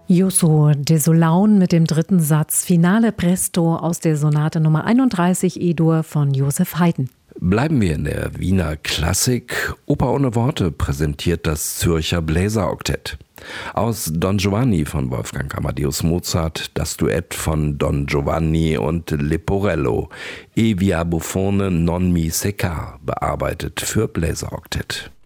Jusso de Solaun mit dem dritten Satz Finale Presto aus der Sonate Nummer 31 E-Dur von Joseph Haydn. Bleiben wir in der Wiener Klassik. Oper ohne Worte präsentiert das Zürcher Bläseroktett. Aus Don Giovanni von Wolfgang Amadeus Mozart das Duett von Don Giovanni und Leporello, E via buffone non mi seccar, bearbeitet für Bläseroktett.